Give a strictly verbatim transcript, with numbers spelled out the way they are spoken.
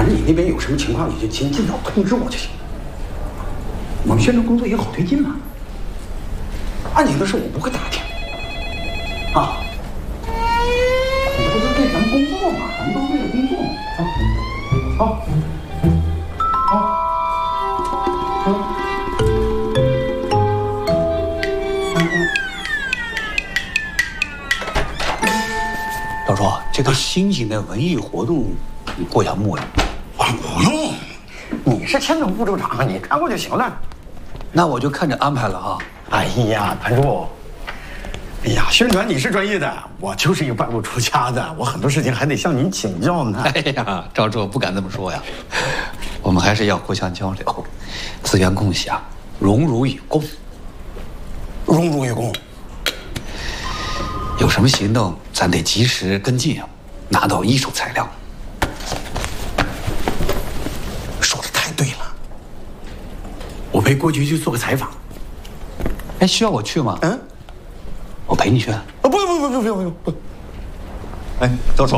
正你那边有什么情况，你就尽尽早通知我就行。我们宣传工作也好推进嘛。案情的事我不会打听。啊，你这不是为咱们工作吗？咱们都为了工作嘛。啊，好，好，嗯。 老周，这个新型的文艺活动，你过下目呀？ 啊，不用，你是牵头副处长，你看过就行了。 那我就看着安排了啊。 哎呀，团主，哎呀，宣传你是专业的，我就是一个半路出家的，我很多事情还得向您请教呢。 哎呀，赵周不敢这么说呀，我们还是要互相交流，资源共享，荣辱与共。 荣辱与共。 有什么行动，咱得及时跟进啊，拿到一手材料。 说的太对了，我陪郭局去做个采访。 哎，需要我去吗？ 嗯， 我陪你去。啊， 不不不不不不不不。哎，赵叔，